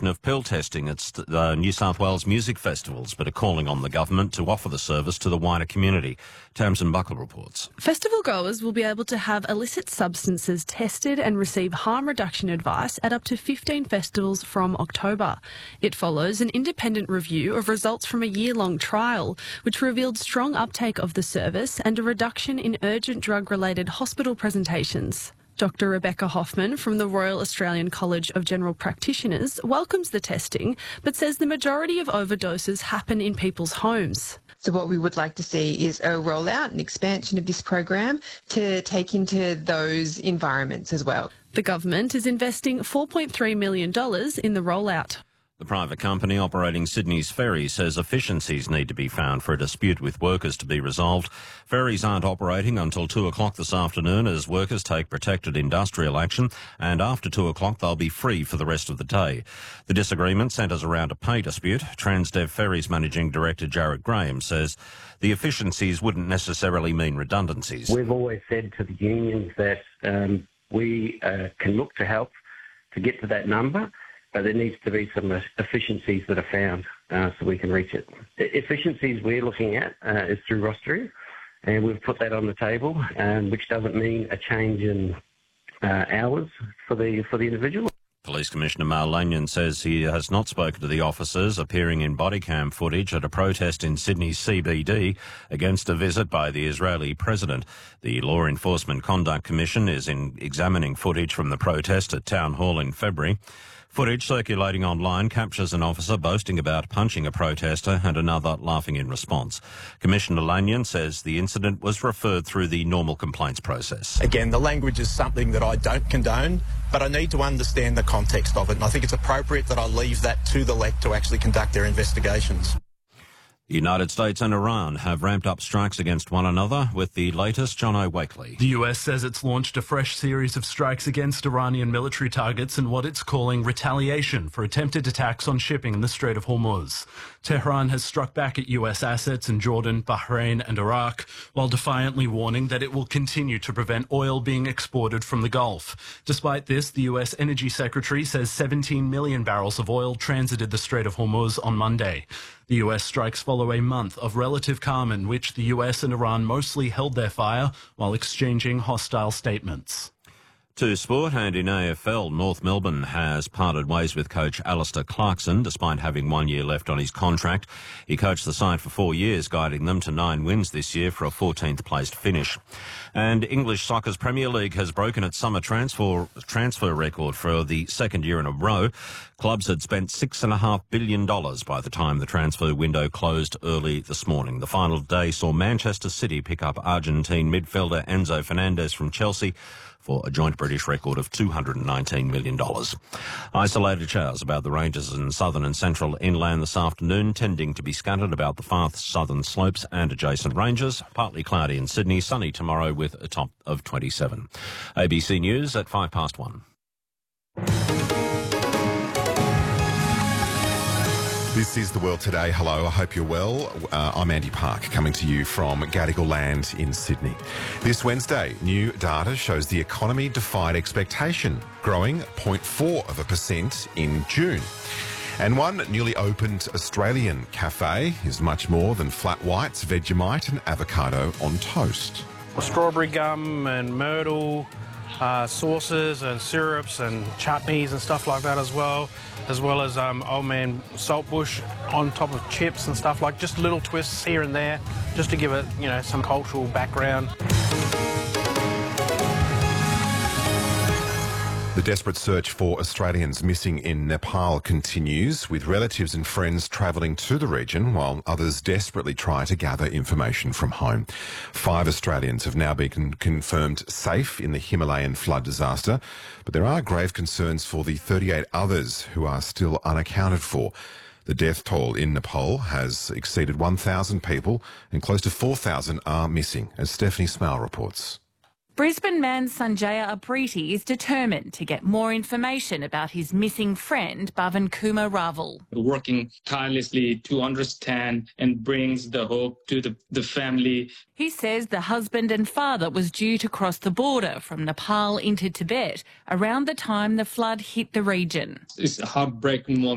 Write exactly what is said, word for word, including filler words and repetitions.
certain of pill testing at the New South Wales music festivals, but are calling on the government to offer the service to the wider community. Tamsin Buckle reports. Festival goers will be able to have illicit substances tested and receive harm reduction advice at up to fifteen festivals from October. It follows an independent review of results from a year-long trial, which revealed strong uptake of the service and a reduction in urgent drug-related hospital presentations. Doctor Rebecca Hoffman from the Royal Australian College of General Practitioners welcomes the testing, but says the majority of overdoses happen in people's homes. So what we would like to see is a rollout and expansion of this program to take into those environments as well. The government is investing four point three million dollars in the rollout. The private company operating Sydney's ferry says efficiencies need to be found for a dispute with workers to be resolved. Ferries aren't operating until two o'clock this afternoon as workers take protected industrial action, and after two o'clock they'll be free for the rest of the day. The disagreement centres around a pay dispute. Transdev Ferries Managing Director Jared Graham says the efficiencies wouldn't necessarily mean redundancies. We've always said to the unions that um, we uh, can look to help to get to that number, but there needs to be some efficiencies that are found uh, so we can reach it. The efficiencies we're looking at uh, is through rostering, and we've put that on the table, um, which doesn't mean a change in uh, hours for the for the individual. Police Commissioner Mal Lanyon says he has not spoken to the officers appearing in body cam footage at a protest in Sydney's C B D against a visit by the Israeli president. The Law Enforcement Conduct Commission is in examining footage from the protest at Town Hall in February. Footage circulating online captures an officer boasting about punching a protester and another laughing in response. Commissioner Lanyon says the incident was referred through the normal complaints process. Again, the language is something that I don't condone, but I need to understand the context of it, and I think it's appropriate that I leave that to the L E C to actually conduct their investigations. The United States and Iran have ramped up strikes against one another, with the latest John O'Wakely. The U S says it's launched a fresh series of strikes against Iranian military targets in what it's calling retaliation for attempted attacks on shipping in the Strait of Hormuz. Tehran has struck back at U S assets in Jordan, Bahrain and Iraq, while defiantly warning that it will continue to prevent oil being exported from the Gulf. Despite this, the U S Energy Secretary says seventeen million barrels of oil transited the Strait of Hormuz on Monday. The U S strikes follow a month of relative calm in which the U S and Iran mostly held their fire while exchanging hostile statements. To sport, and in A F L, North Melbourne has parted ways with coach Alistair Clarkson despite having one year left on his contract. He coached the side for four years, guiding them to nine wins this year for a fourteenth placed finish. And English Soccer's Premier League has broken its summer transfer transfer record for the second year in a row. Clubs had spent six point five billion dollars by the time the transfer window closed early this morning. The final day saw Manchester City pick up Argentine midfielder Enzo Fernandez from Chelsea for a joint British record of two hundred nineteen million dollars. Isolated showers about the ranges in southern and central inland this afternoon, tending to be scattered about the far southern slopes and adjacent ranges. Partly cloudy in Sydney, sunny tomorrow with a top of twenty-seven. A B C News at five past one. This is The World Today. Hello, I hope you're well. Uh, I'm Andy Park, coming to you from Gadigal Land in Sydney. This Wednesday, new data shows the economy defied expectation, growing zero point four of a percent in June. And one newly opened Australian cafe is much more than flat whites, Vegemite and avocado on toast. Strawberry gum and myrtle, uh, sauces and syrups and chutneys and stuff like that as well, as well as um, Old Man Saltbush on top of chips and stuff, like just little twists here and there, just to give it, you know, some cultural background. The desperate search for Australians missing in Nepal continues, with relatives and friends travelling to the region while others desperately try to gather information from home. Five Australians have now been confirmed safe in the Himalayan flood disaster, but there are grave concerns for the thirty-eight others who are still unaccounted for. The death toll in Nepal has exceeded one thousand people and close to four thousand are missing, as Stephanie Smale reports. Brisbane man Sanjaya Apriti is determined to get more information about his missing friend Bhavan Kumar Raval. Working tirelessly to understand and brings the hope to the, the family. He says the husband and father was due to cross the border from Nepal into Tibet around the time the flood hit the region. It's a heartbreaking moment.